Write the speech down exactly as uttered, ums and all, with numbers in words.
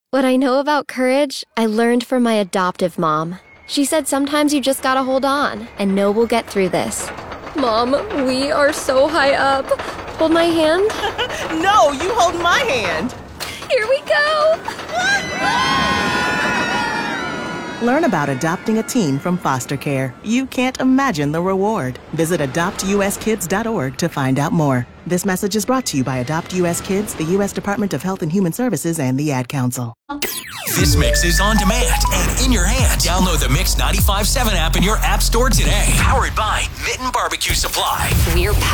What I know about courage, I learned from my adoptive mom. She said sometimes you just gotta hold on and know we'll get through this. Mom, we are so high up. Hold my hand. No, you hold my hand. Here we go. Learn about adopting a teen from foster care. You can't imagine the reward. Visit adopt u s kids dot org to find out more. This message is brought to you by Adopt U S Kids, the U S Department of Health and Human Services, and the Ad Council. This mix is on demand and in your hand. Download the Mix ninety-five point seven app in your app store today. Powered by Mitten Barbecue Supply. We're powered